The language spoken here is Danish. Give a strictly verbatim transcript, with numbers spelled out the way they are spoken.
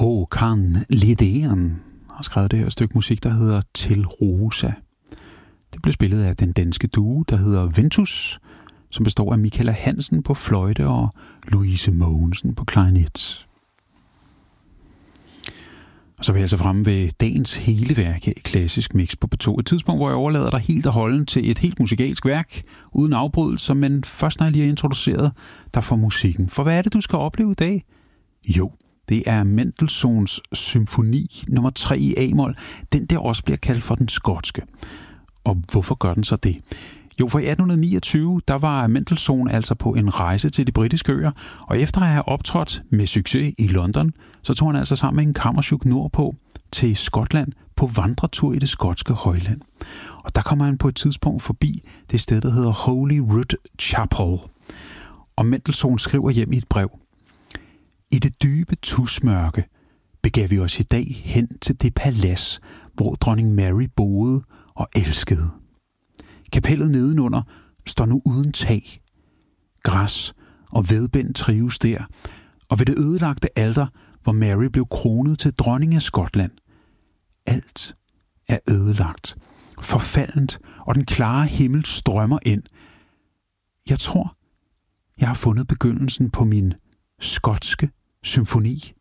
Håkan Lidén har skrevet det her stykke musik, der hedder Til Rosa. Det blev spillet af den danske duo, der hedder Ventus, som består af Michaela Hansen på fløjte og Louise Mogensen på klarinet. Og så er vi altså fremme ved dagens hele værk her i Klassisk Mix på P to. Et tidspunkt, hvor jeg overlader dig helt og holden til et helt musikalsk værk, uden afbrydelser, men først når jeg lige har introduceret dig for musikken. For hvad er det, du skal opleve i dag? Jo, det er Mendelssohns symfoni nummer tre i A-mol. Den der også bliver kaldt for den skotske. Og hvorfor gør den så det? Jo, for i atten niogtyve, der var Mendelssohn altså på en rejse til de britiske øer, og efter at have optrådt med succes i London, så tog han altså sammen med en kammerchuk nordpå til Skotland på vandretur i det skotske højland. Og der kommer han på et tidspunkt forbi det sted, der hedder Holyrood Chapel. Og Mendelssohn skriver hjem i et brev: I det dybe tusmørke begav vi os i dag hen til det palads, hvor dronning Mary boede og elskede. Kapellet nedenunder står nu uden tag. Græs og vedbend trives der, og ved det ødelagte alter, hvor Mary blev kronet til dronning af Skotland. Alt er ødelagt, forfaldent, og den klare himmel strømmer ind. Jeg tror, jeg har fundet begyndelsen på min skotske symfoni.